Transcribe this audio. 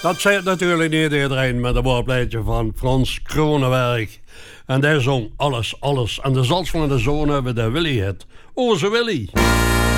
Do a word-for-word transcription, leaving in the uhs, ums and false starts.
Dat zei natuurlijk niet iedereen met een woordpleitje van Frans Kronenberg. En daar zong alles, alles. En de zals van de zon hebben de Willy het. Onze Willy.